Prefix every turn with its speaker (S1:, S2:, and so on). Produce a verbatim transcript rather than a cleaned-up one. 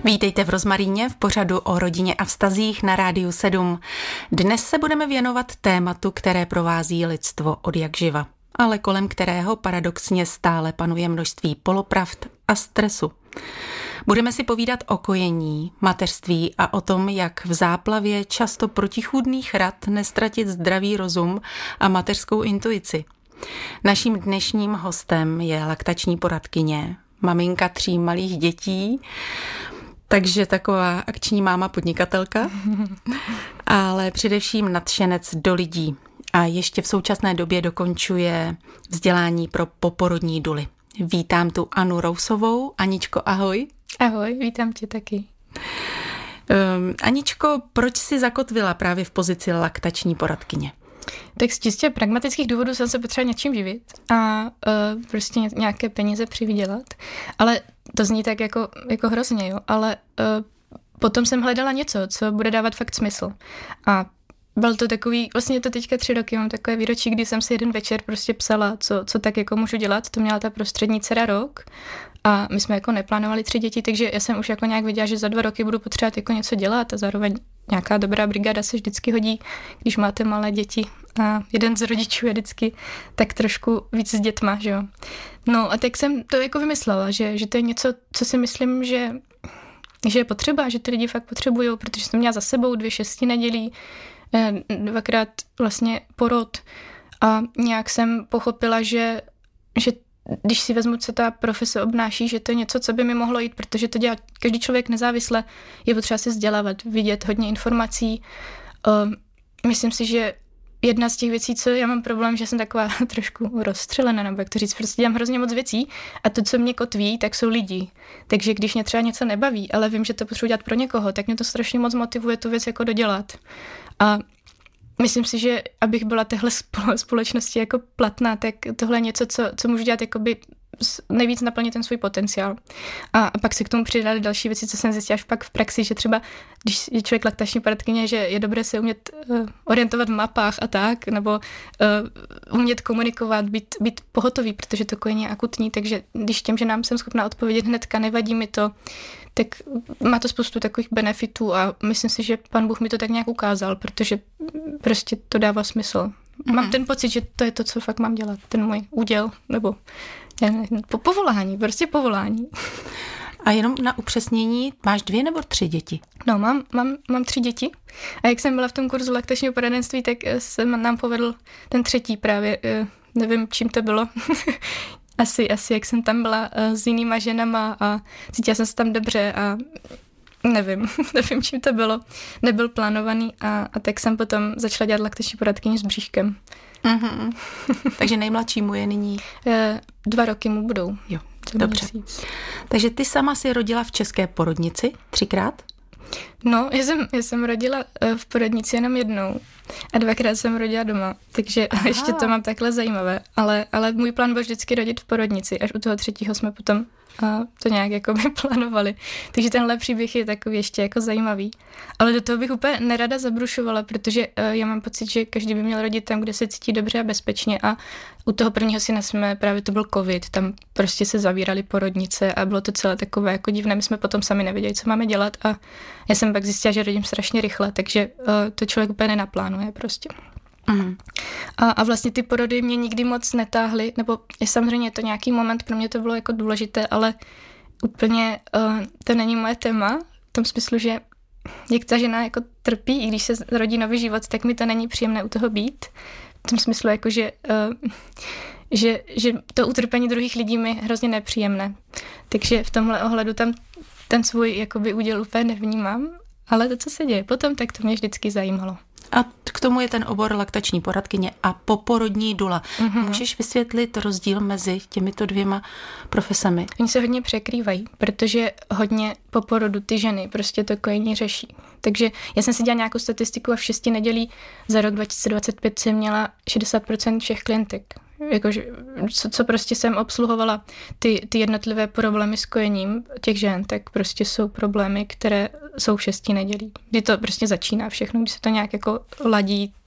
S1: Vítejte v Rozmaríně v pořadu o rodině a vztazích na Rádiu sedm. Dnes se budeme věnovat tématu, které provází lidstvo od jak živa, ale kolem kterého paradoxně stále panuje množství polopravd a stresu. Budeme si povídat o kojení, mateřství a o tom, jak v záplavě často protichůdných rad neztratit zdravý rozum a mateřskou intuici. Naším dnešním hostem je laktační poradkyně, maminka tří malých dětí, takže taková akční máma podnikatelka, ale především nadšenec do lidí a ještě v současné době dokončuje vzdělání pro poporodní duly. Vítám tu Anu Rousovou. Aničko, ahoj.
S2: Ahoj, vítám tě taky.
S1: Um, Aničko, proč jsi zakotvila právě v pozici laktační poradkyně?
S2: Tak z čistě pragmatických důvodů jsem se potřeba něčím živit a uh, prostě nějaké peníze přivydělat, ale to zní tak jako, jako hrozně, jo, ale uh, potom jsem hledala něco, co bude dávat fakt smysl. A byl to takový, vlastně je to teďka tři roky, mám takové výročí, kdy jsem si jeden večer prostě psala, co, co tak jako můžu dělat, to měla ta prostřední dcera rok a my jsme jako neplánovali tři děti, takže já jsem už jako nějak věděla, že za dva roky budu potřebovat jako něco dělat a zároveň nějaká dobrá brigáda se vždycky hodí, když máte malé děti a jeden z rodičů je vždycky tak trošku víc s dětma, že jo. No a tak jsem to jako vymyslela, že, že to je něco, co si myslím, že, že je potřeba, že ty lidi fakt potřebujou, protože jsem měla za sebou dvě šesti nedělí, dvakrát vlastně porod a nějak jsem pochopila, že, že když si vezmu, co ta profese obnáší, že to je něco, co by mi mohlo jít, protože to dělá každý člověk nezávisle, je potřeba se vzdělávat, vidět hodně informací. Myslím si, že jedna z těch věcí, co já mám problém, že jsem taková trošku rozstřelená, nebo jak to říct, prostě dělám hrozně moc věcí a to, co mě kotví, tak jsou lidi. Takže když mě třeba něco nebaví, ale vím, že to potřebuji dělat pro někoho, tak mě to strašně moc motivuje tu věc jako dodělat. A myslím si, že abych byla téhle společnosti jako platná, tak tohle je něco, co, co můžu dělat jakoby nejvíc naplnit ten svůj potenciál. A, a pak si k tomu přidali další věci, co jsem zjistila až pak v praxi, že třeba, když je člověk laktační poradkyně, že je dobré se umět uh, orientovat v mapách a tak, nebo uh, umět komunikovat, být, být pohotový, protože to kojení je akutní, takže když těm, že nám jsem schopná odpovědět hnedka, nevadí mi to, tak má to spoustu takových benefitů a myslím si, že pan Bůh mi to tak nějak ukázal, protože prostě to dává smysl. Mm-hmm. Mám ten pocit, že to je to, co fakt mám dělat, ten můj úděl, nebo po povolání, prostě povolání.
S1: A jenom na upřesnění, máš dvě nebo tři děti?
S2: No, mám, mám, mám tři děti a jak jsem byla v tom kurzu laktačního poradenství, tak se nám povedl ten třetí právě, nevím, čím to bylo. asi, asi jak jsem tam byla s jinýma ženama a cítila jsem se tam dobře a nevím, nevím, čím to bylo. Nebyl plánovaný a, a tak jsem potom začala dělat laktační poradkyni s bříškem.
S1: Mm-hmm. Takže nejmladšímu je nyní?
S2: Dva roky mu budou.
S1: Jo, dobře. Měsíc. Takže ty sama si rodila v české porodnici třikrát?
S2: No, já jsem, já jsem rodila v porodnici jenom jednou a dvakrát jsem rodila doma, takže Aha. ještě to mám takhle zajímavé, ale, ale můj plán byl vždycky rodit v porodnici, až u toho třetího jsme potom a to nějak jako by plánovali. Takže tenhle příběh je takový ještě jako zajímavý. Ale do toho bych úplně nerada zabrušovala, protože uh, já mám pocit, že každý by měl rodit tam, kde se cítí dobře a bezpečně a u toho prvního syna jsme, právě to byl covid, tam prostě se zavíraly porodnice a bylo to celé takové jako divné, my jsme potom sami nevěděli, co máme dělat a já jsem pak zjistila, že rodím strašně rychle, takže uh, to člověk úplně nenaplánuje prostě. Mm. A, a vlastně ty porody mě nikdy moc netáhly, nebo je samozřejmě to nějaký moment, pro mě to bylo jako důležité, ale úplně uh, to není moje téma, v tom smyslu, že jak ta žena jako trpí, i když se rodí nový život, tak mi to není příjemné u toho být. V tom smyslu, jako, že, uh, že, že to utrpení druhých lidí mi hrozně nepříjemné. Takže v tomhle ohledu tam ten svůj jakoby úděl úplně nevnímám, ale to, co se děje potom, tak to mě vždycky zajímalo.
S1: A k tomu je ten obor laktační poradkyně a poporodní dula. Mm-hmm. Můžeš vysvětlit rozdíl mezi těmito dvěma profesemi?
S2: Oni se hodně překrývají, protože hodně po porodu ty ženy prostě to kojení řeší. Takže já jsem si dělala nějakou statistiku a v šesti nedělí za rok dva tisíce dvacet pět jsem měla šedesát procent všech klientek. Jakože, co, co prostě jsem obsluhovala ty, ty jednotlivé problémy s kojením těch žen, tak prostě jsou problémy, které jsou v šesti nedělí. Kdy to prostě začíná všechno, když se to nějak jako ladí,